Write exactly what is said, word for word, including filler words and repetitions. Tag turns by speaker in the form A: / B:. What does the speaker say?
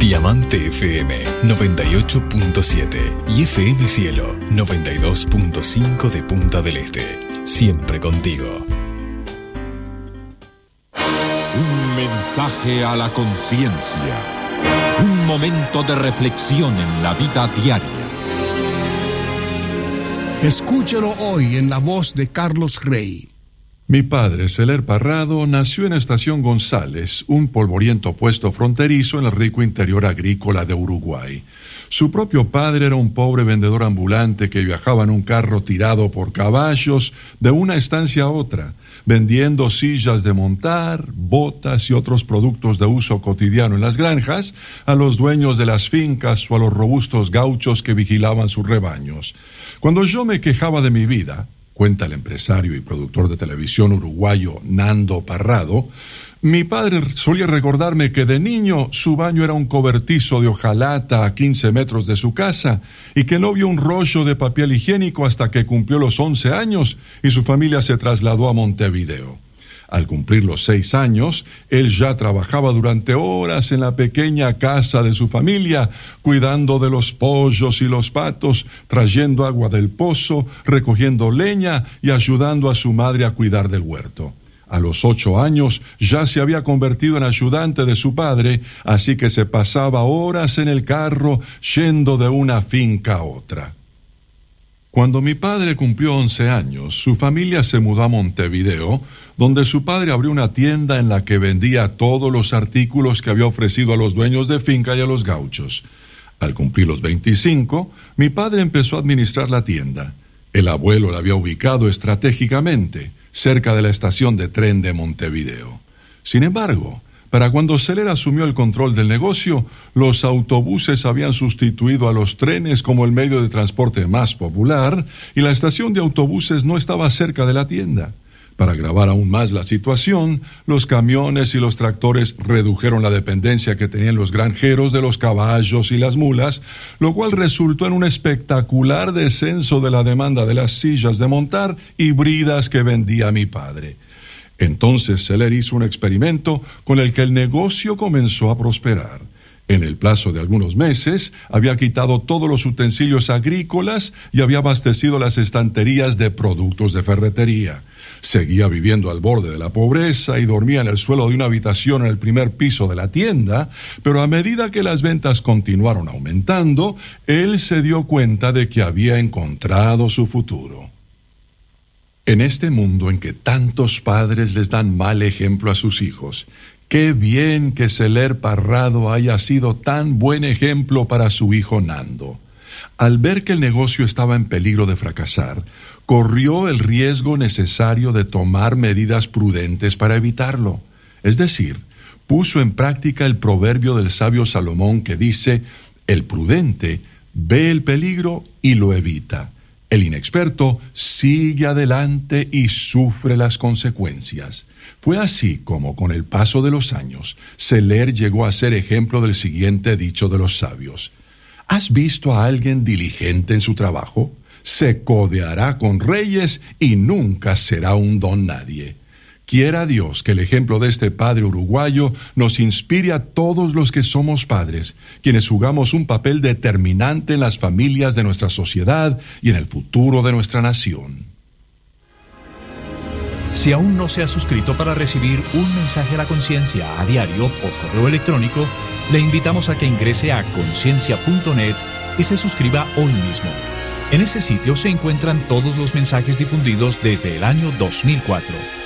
A: Diamante F M noventa y ocho punto siete y F M Cielo noventa y dos punto cinco de Punta del Este. Siempre contigo.
B: Un mensaje a la conciencia. Un momento de reflexión en la vida diaria.
C: Escúchelo hoy en la voz de Carlos Rey.
D: Mi padre, Celer Parrado, nació en Estación González, un polvoriento puesto fronterizo en el rico interior agrícola de Uruguay. Su propio padre era un pobre vendedor ambulante que viajaba en un carro tirado por caballos de una estancia a otra, vendiendo sillas de montar, botas y otros productos de uso cotidiano en las granjas a los dueños de las fincas o a los robustos gauchos que vigilaban sus rebaños. Cuando yo me quejaba de mi vida, cuenta el empresario y productor de televisión uruguayo Nando Parrado, mi padre solía recordarme que de niño su baño era un cobertizo de hojalata a quince metros de su casa y que no vio un rollo de papel higiénico hasta que cumplió los once años y su familia se trasladó a Montevideo. Al cumplir los seis años, él ya trabajaba durante horas en la pequeña casa de su familia, cuidando de los pollos y los patos, trayendo agua del pozo, recogiendo leña y ayudando a su madre a cuidar del huerto. A los ocho años ya se había convertido en ayudante de su padre, así que se pasaba horas en el carro yendo de una finca a otra. Cuando mi padre cumplió once años, su familia se mudó a Montevideo, donde su padre abrió una tienda en la que vendía todos los artículos que había ofrecido a los dueños de finca y a los gauchos. Al cumplir los veinticinco, mi padre empezó a administrar la tienda. El abuelo la había ubicado estratégicamente, cerca de la estación de tren de Montevideo. Sin embargo, para cuando Celer asumió el control del negocio, los autobuses habían sustituido a los trenes como el medio de transporte más popular y la estación de autobuses no estaba cerca de la tienda. Para agravar aún más la situación, los camiones y los tractores redujeron la dependencia que tenían los granjeros de los caballos y las mulas, lo cual resultó en un espectacular descenso de la demanda de las sillas de montar híbridas que vendía mi padre. Entonces Celer hizo un experimento con el que el negocio comenzó a prosperar. En el plazo de algunos meses, había quitado todos los utensilios agrícolas y había abastecido las estanterías de productos de ferretería. Seguía viviendo al borde de la pobreza y dormía en el suelo de una habitación en el primer piso de la tienda, pero a medida que las ventas continuaron aumentando, él se dio cuenta de que había encontrado su futuro. En este mundo en que tantos padres les dan mal ejemplo a sus hijos, qué bien que Celer Parrado haya sido tan buen ejemplo para su hijo Nando. Al ver que el negocio estaba en peligro de fracasar, corrió el riesgo necesario de tomar medidas prudentes para evitarlo. Es decir, puso en práctica el proverbio del sabio Salomón que dice: el prudente ve el peligro y lo evita. El inexperto sigue adelante y sufre las consecuencias. Fue así como, con el paso de los años, Celer llegó a ser ejemplo del siguiente dicho de los sabios: ¿has visto a alguien diligente en su trabajo? Se codeará con reyes y nunca será un don nadie. Quiera Dios que el ejemplo de este padre uruguayo nos inspire a todos los que somos padres, quienes jugamos un papel determinante en las familias de nuestra sociedad y en el futuro de nuestra nación.
E: Si aún no se ha suscrito para recibir un mensaje a la conciencia a diario por correo electrónico, le invitamos a que ingrese a conciencia punto net y se suscriba hoy mismo. En ese sitio se encuentran todos los mensajes difundidos desde el año dos mil cuatro.